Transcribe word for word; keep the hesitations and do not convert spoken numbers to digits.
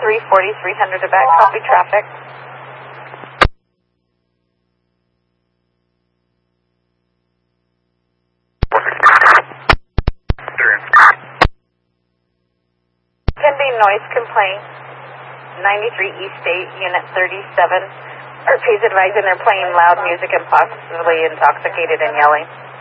three forty, three hundred to back. Copy traffic. Pending noise complaint. ninety-three East State, Unit thirty-seven. Or please advise they're playing loud music and possibly intoxicated and yelling.